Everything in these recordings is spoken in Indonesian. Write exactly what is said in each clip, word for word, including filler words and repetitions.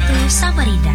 satu Samarinda.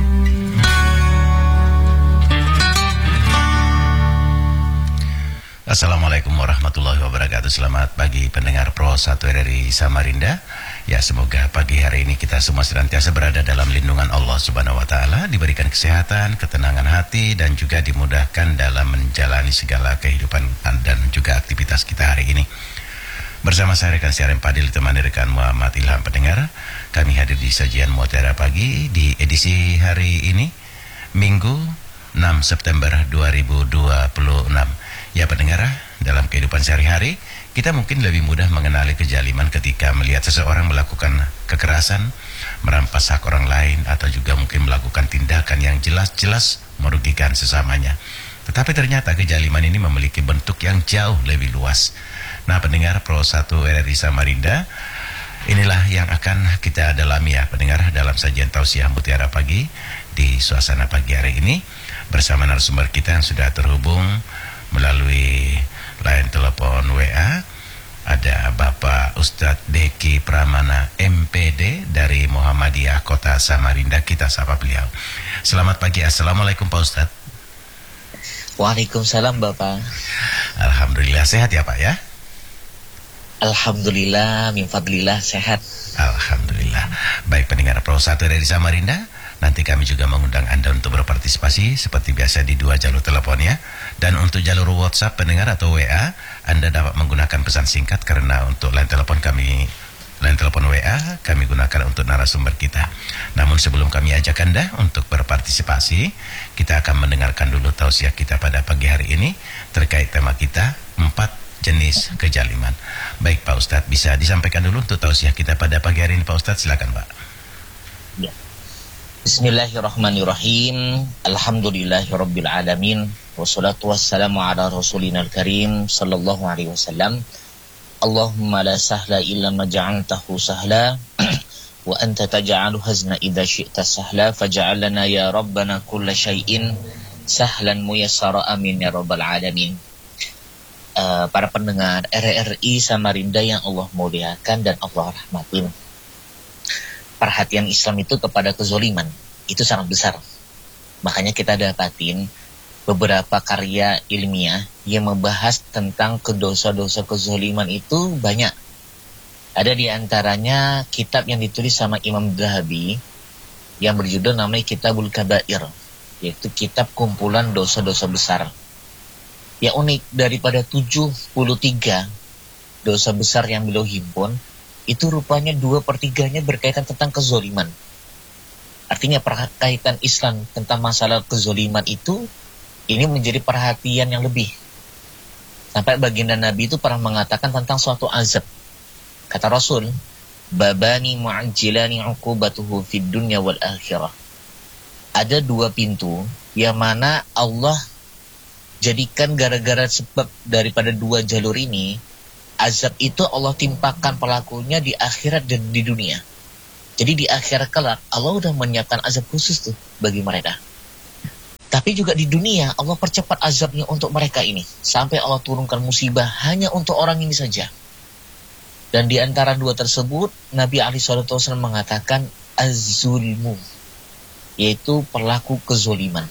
Assalamualaikum warahmatullahi wabarakatuh. Selamat pagi pendengar Pro satu R R I Samarinda. Ya, semoga pagi hari ini kita semua senantiasa berada dalam lindungan Allah Subhanahu wa taala, diberikan kesehatan, ketenangan hati, dan juga dimudahkan dalam menjalani segala kehidupan dan juga aktivitas kita hari ini. Bersama saya rekan siaran Fadil, ditemani rekan Muhammad Ilham. Pendengar, kami hadir di sajian Mutiara Pagi di edisi hari ini, Minggu enam September dua ribu dua puluh enam. Ya pendengar, dalam kehidupan sehari-hari, kita mungkin lebih mudah mengenali kezaliman ketika melihat seseorang melakukan kekerasan, merampas hak orang lain, atau juga mungkin melakukan tindakan yang jelas-jelas merugikan sesamanya. Tetapi ternyata kezaliman ini memiliki bentuk yang jauh lebih luas. Nah pendengar Pro satu R R I Samarinda, inilah yang akan kita dalami ya pendengar dalam sajian tausiah Mutiara Pagi di suasana pagi hari ini bersama narasumber kita yang sudah terhubung melalui line telepon W A. Ada Bapak Ustadz Deki Pramana M P D dari Muhammadiyah Kota Samarinda. Kita sapa beliau. Selamat pagi, Assalamualaikum Pak Ustadz. Waalaikumsalam Bapak. Alhamdulillah sehat ya Pak ya. Alhamdulillah, min fadlillah sehat. Alhamdulillah. Baik pendengar Pro satu dari Samarinda, nanti kami juga mengundang Anda untuk berpartisipasi seperti biasa di dua jalur telepon ya. Dan untuk jalur WhatsApp pendengar atau W A, Anda dapat menggunakan pesan singkat karena untuk line telepon kami, line telepon W A kami gunakan untuk narasumber kita. Namun sebelum kami ajak Anda untuk berpartisipasi, kita akan mendengarkan dulu tausiah kita pada pagi hari ini terkait tema kita, empat jenis kezaliman. Baik Pak Ustadz, bisa disampaikan dulu untuk tausiah kita pada pagi hari ini Pak Ustadz, silakan Pak. Ya. Bismillahirrahmanirrahim. Alhamdulillahirabbil alamin. Wassalatu wassalamu ala rasulina al-karim sallallahu alaihi wasallam. Allahumma la sahla illa ma ja'altahu sahla wa anta taj'alu hazna idza syi'ta sahla faj'al lana ya rabbana kulla syai'in sahlan muyassara amin ya rabbal alamin. Uh, para pendengar R R I Samarinda yang Allah muliakan dan Allah rahmatin. Perhatian Islam itu kepada kezoliman itu sangat besar. Makanya kita dapatin beberapa karya ilmiah yang membahas tentang kedosa-dosa kezoliman itu banyak. Ada di antaranya kitab yang ditulis sama Imam Dhahabi yang berjudul namanya Kitabul Kabair, yaitu kitab kumpulan dosa-dosa besar. Yang unik, daripada tujuh puluh tiga dosa besar yang beliau himpun, itu rupanya dua per tiganya berkaitan tentang kezoliman. Artinya perkaitan Islam tentang masalah kezoliman itu, ini menjadi perhatian yang lebih. Sampai baginda Nabi itu pernah mengatakan tentang suatu azab. Kata Rasul, babani mu'ajjilani uqubatuhu fid dunya wal akhirah. Ada dua pintu yang mana Allah jadikan gara-gara sebab daripada dua jalur ini, azab itu Allah timpakan pelakunya di akhirat dan di dunia. Jadi di akhirat kelak Allah udah menyiapkan azab khusus tuh bagi mereka. Tapi juga di dunia Allah percepat azabnya untuk mereka ini, sampai Allah turunkan musibah hanya untuk orang ini saja. Dan di antara dua tersebut Nabi alaihi salatu wasallam mengatakan az-zulmu, yaitu pelaku kezoliman.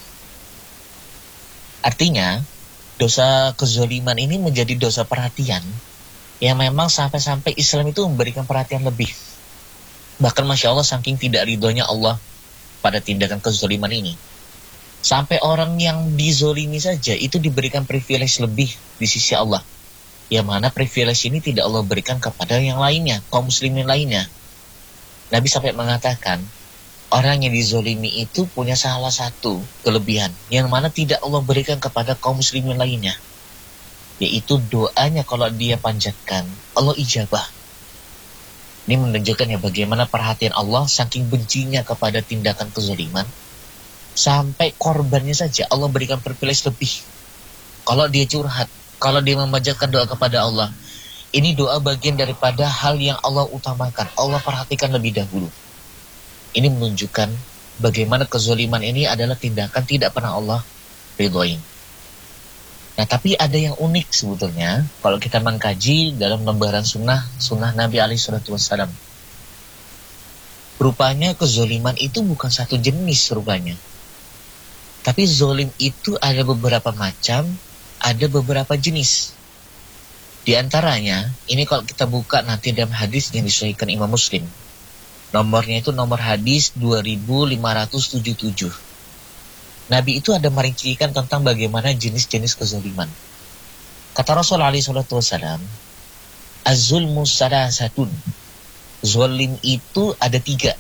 Artinya, dosa kezoliman ini menjadi dosa perhatian yang memang sampai-sampai Islam itu memberikan perhatian lebih. Bahkan Masya Allah, saking tidak ridhonya Allah pada tindakan kezoliman ini, sampai orang yang dizolimi saja itu diberikan privilege lebih di sisi Allah, yang mana privilege ini tidak Allah berikan kepada yang lainnya, kaum muslimin lainnya. Nabi sampai mengatakan, orang yang dizolimi itu punya salah satu kelebihan yang mana tidak Allah berikan kepada kaum muslimin lainnya, yaitu doanya kalau dia panjatkan Allah ijabah. Ini menunjukkan ya bagaimana perhatian Allah saking bencinya kepada tindakan kezoliman, sampai korbannya saja Allah berikan privilege lebih. Kalau dia curhat, kalau dia memanjatkan doa kepada Allah, ini doa bagian daripada hal yang Allah utamakan, Allah perhatikan lebih dahulu. Ini menunjukkan bagaimana kezoliman ini adalah tindakan tidak pernah Allah ridhoi. Nah, tapi ada yang unik sebetulnya kalau kita mengkaji dalam lembaran sunnah sunnah Nabi alaihi salatu wassalam. Rupanya kezoliman itu bukan satu jenis rupanya. Tapi zolim itu ada beberapa macam, ada beberapa jenis. Di antaranya, ini kalau kita buka nanti dalam hadis yang disahihkan Imam Muslim. Nomornya itu nomor hadis dua ribu lima ratus tujuh puluh tujuh. Nabi itu ada merincikan tentang bagaimana jenis-jenis kezoliman. Kata Rasulullah shallallahu alaihi wasallam, Az-zulmu salasatun. Zolim itu ada tiga.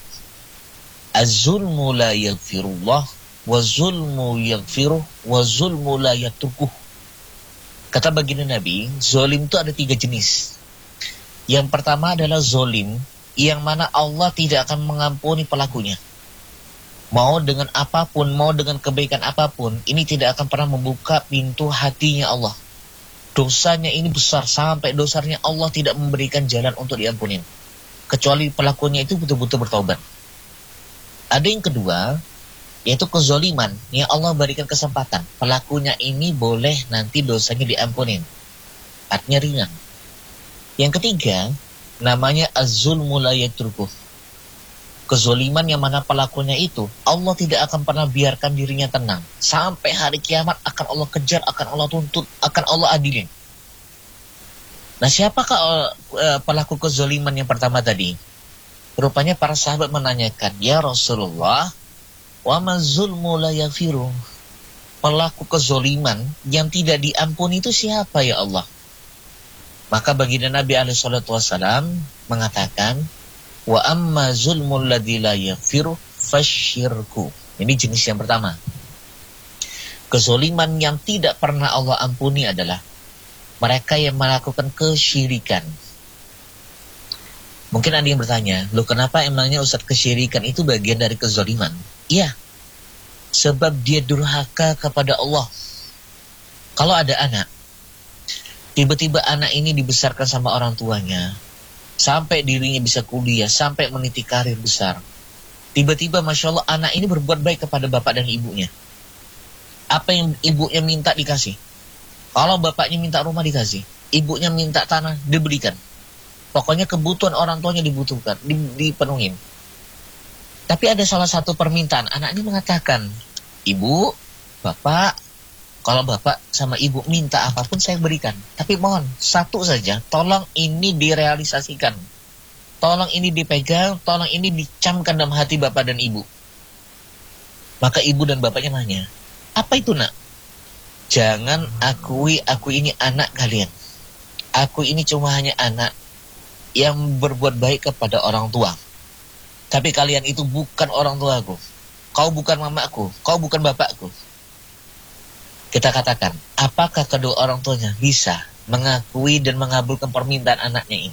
Az-zulmu la yaghfirullah, wa zulmu yaghfiruh, wa zulmu la yatrukuh. Kata baginda Nabi, zolim itu ada tiga jenis. Yang pertama adalah zolim, yang mana Allah tidak akan mengampuni pelakunya. Mau dengan apapun, mau dengan kebaikan apapun, ini tidak akan pernah membuka pintu hatinya Allah. Dosanya ini besar, sampai dosanya Allah tidak memberikan jalan untuk diampunin. Kecuali pelakunya itu betul-betul bertaubat. Ada yang kedua, yaitu kezoliman, yang Allah berikan kesempatan. Pelakunya ini boleh nanti dosanya diampunin. Artinya ringan. Yang ketiga, namanya az-zulmu la yatrukuh. Kezoliman yang mana pelakunya itu, Allah tidak akan pernah biarkan dirinya tenang. Sampai hari kiamat akan Allah kejar, akan Allah tuntut, akan Allah adilin. Nah, siapakah uh, pelaku kezoliman yang pertama tadi? Rupanya para sahabat menanyakan, ya Rasulullah, wa ma zulmu la yaghfiru. Pelaku kezoliman yang tidak diampuni itu siapa ya Allah? Maka baginda Nabi alaihi salatu wasallam mengatakan, wa amma zulmul ladzi la yaghfiru fasyirku. Ini jenis yang pertama. Kezoliman yang tidak pernah Allah ampuni adalah mereka yang melakukan kesyirikan. Mungkin ada yang bertanya, loh kenapa emangnya Ustaz kesyirikan itu bagian dari kezoliman? Iya, sebab dia durhaka kepada Allah. Kalau ada anak, tiba-tiba anak ini dibesarkan sama orang tuanya, sampai dirinya bisa kuliah, sampai meniti karir besar. Tiba-tiba Masya Allah anak ini berbuat baik kepada bapak dan ibunya. Apa yang ibunya minta dikasih. Kalau bapaknya minta rumah dikasih, ibunya minta tanah diberikan. Pokoknya kebutuhan orang tuanya dibutuhkan, dipenuhin. Tapi ada salah satu permintaan, anak ini mengatakan, ibu, bapak, kalau bapak sama ibu minta apapun saya berikan. Tapi mohon, satu saja, tolong ini direalisasikan. Tolong ini dipegang, tolong ini dicamkan dalam hati bapak dan ibu. Maka ibu dan bapaknya nanya, apa itu nak? Jangan akui aku ini anak kalian. Aku ini cuma hanya anak yang berbuat baik kepada orang tua. Tapi kalian itu bukan orang tuaku. Kau bukan mamaku, kau bukan bapakku. Kita katakan, apakah kedua orang tuanya bisa mengakui dan mengabulkan permintaan anaknya ini?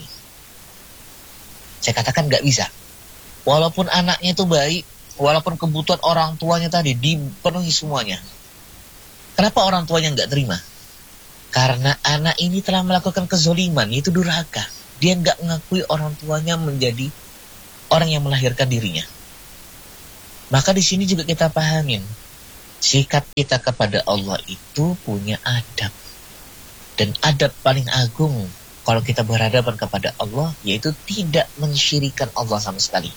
Saya katakan gak bisa. Walaupun anaknya itu baik, walaupun kebutuhan orang tuanya tadi dipenuhi semuanya. Kenapa orang tuanya gak terima? Karena anak ini telah melakukan kezoliman, yaitu durhaka. Dia gak mengakui orang tuanya menjadi orang yang melahirkan dirinya. Maka di sini juga kita pahamin, sikap kita kepada Allah itu punya adab. Dan adab paling agung kalau kita berhadapan kepada Allah, yaitu tidak mensyirikan Allah sama sekali.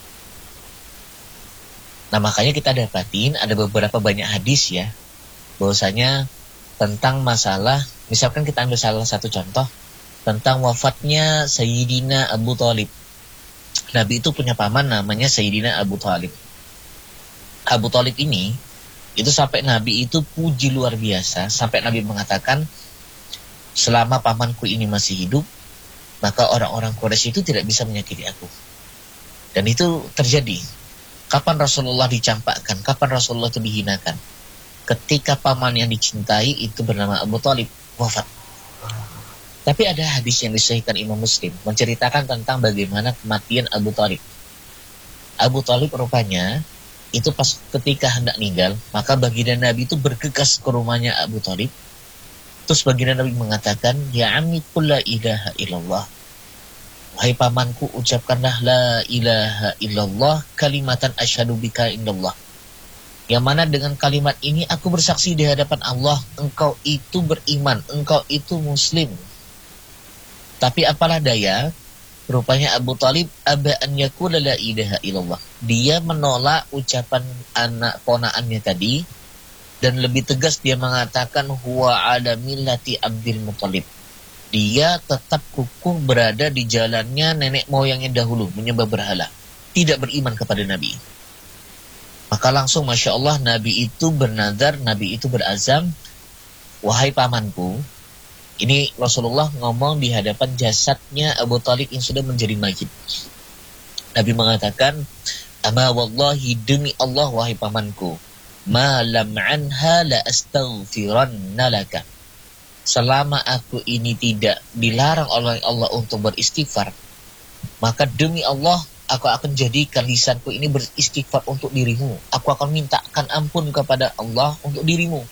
Nah makanya kita dapatin ada beberapa banyak hadis ya, bahwasanya tentang masalah, misalkan kita ambil salah satu contoh, tentang wafatnya Sayyidina Abu Thalib. Nabi itu punya paman namanya Sayyidina Abu Thalib. Abu Thalib ini, itu sampai Nabi itu puji luar biasa, sampai Nabi mengatakan, selama pamanku ini masih hidup, maka orang-orang Quraisy itu tidak bisa menyakiti aku. Dan itu terjadi. Kapan Rasulullah dicampakkan, kapan Rasulullah itu dihinakan? Ketika paman yang dicintai itu bernama Abu Thalib wafat. Tapi ada hadis yang disahihkan Imam Muslim menceritakan tentang bagaimana kematian Abu Thalib. Abu Thalib rupanya itu pas ketika hendak meninggal, maka baginda Nabi itu bergegas ke rumahnya Abu Thalib. Terus baginda Nabi mengatakan, ya ammi qul la ilaha illallah. Wahai pamanku, ucapkanlah la ilaha illallah kalimatan asyhadu bika indallah. Yang mana dengan kalimat ini aku bersaksi di hadapan Allah, engkau itu beriman, engkau itu muslim. Tapi apalah daya, Rupanya Abu Talib aba an yakula la ilaha illallah. Dia menolak ucapan anak ponaannya tadi, dan lebih tegas dia mengatakan huwa ala millati Abdul Muthalib. Dia tetap kukuh berada di jalannya nenek moyangnya dahulu, menyembah berhala, tidak beriman kepada Nabi. Maka langsung Masya Allah Nabi itu bernazar, Nabi itu berazam, wahai pamanku. Ini Rasulullah ngomong di hadapan jasadnya Abu Talib yang sudah menjadi mayit. Nabi mengatakan, ama wallahi, demi Allah wahai pamanku, ma lam anha la astaghfiranna laka. Selama aku ini tidak dilarang oleh Allah untuk beristighfar, maka demi Allah aku akan jadikan lisanku ini beristighfar untuk dirimu. Aku akan mintakan ampun kepada Allah untuk dirimu.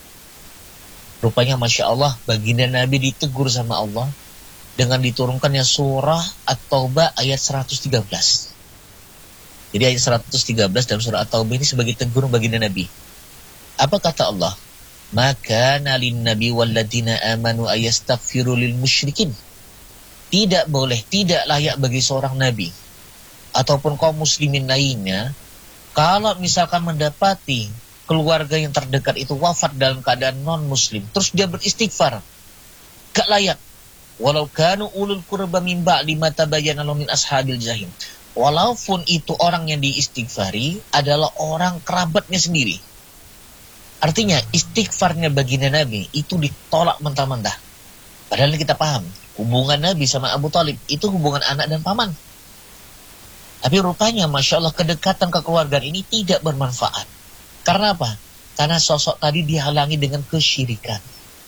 Rupanya Masya Allah baginda Nabi ditegur sama Allah dengan diturunkannya surah At-Taubah ayat seratus tiga belas. Jadi ayat seratus tiga belas dalam surah At-Taubah ini sebagai tegur baginda Nabi. Apa kata Allah? Maka nalin nabi walladina amanu ayastaghfiru lil musyrikin. Tidak boleh, tidak layak bagi seorang nabi ataupun kaum muslimin lainnya kalau misalkan mendapati keluarga yang terdekat itu wafat dalam keadaan non-muslim, terus dia beristighfar, gak layak. Walau kanu ulul qurba min ba'di ma tabayyana lahum min ashabil jahim. Walaupun itu orang yang diistighfari adalah orang kerabatnya sendiri. Artinya istighfarnya baginda Nabi itu ditolak mentah-mentah. Padahal kita paham, hubungan Nabi sama Abu Talib itu hubungan anak dan paman. Tapi rupanya Masya Allah kedekatan kekeluargaan ini tidak bermanfaat. Karena apa? Karena sosok tadi dihalangi dengan kesyirikan.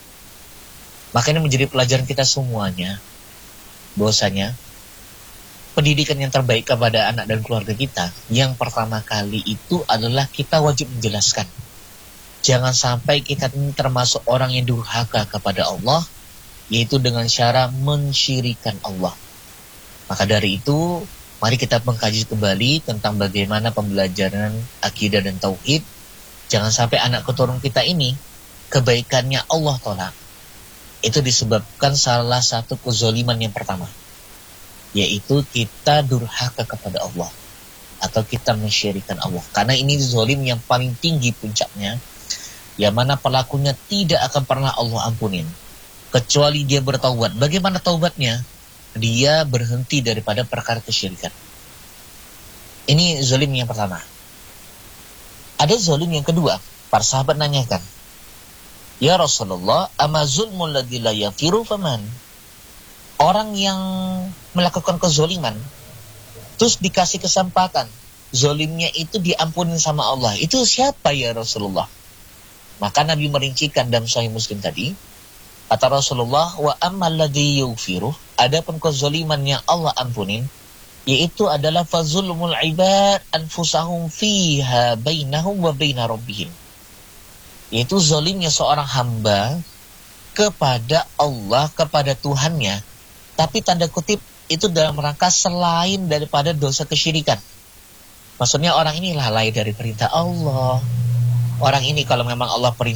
Makanya menjadi pelajaran kita semuanya, bahwasanya pendidikan yang terbaik kepada anak dan keluarga kita, yang pertama kali itu adalah kita wajib menjelaskan. Jangan sampai kita ini termasuk orang yang durhaka kepada Allah, yaitu dengan cara mensyirikan Allah. Maka dari itu, mari kita mengkaji kembali tentang bagaimana pembelajaran akidah dan tauhid. Jangan sampai anak keturunan kita ini kebaikannya Allah tolak. Itu disebabkan salah satu kezaliman yang pertama, yaitu kita durhaka kepada Allah atau kita mensyirikan Allah. Karena ini zalim yang paling tinggi puncaknya, yang mana pelakunya tidak akan pernah Allah ampunin kecuali dia bertaubat. Bagaimana taubatnya? Dia berhenti daripada perkara kesyirikan. Ini zalim yang pertama. Ada zalim yang kedua. Para sahabat nanyakan, ya Rasulullah, ama zulmul ladzi la yafiru faman? Orang yang melakukan kezaliman terus dikasih kesempatan, zalimnya itu diampunin sama Allah, itu siapa ya Rasulullah? Maka Nabi merincikan dalam Sahih Muslim tadi, kata Rasulullah, wa ammal ladzi yughfiru, adapun kezaliman yang Allah ampunin, yaitu adalah fazulmul ibad anfusahum fiha bainahum wa baina rabbihim. Yaitu zalimnya seorang hamba kepada Allah, kepada Tuhannya, tapi tanda kutip itu dalam rangka selain daripada dosa kesyirikan. Maksudnya orang ini lalai dari perintah Allah. Orang ini kalau memang Allah perintah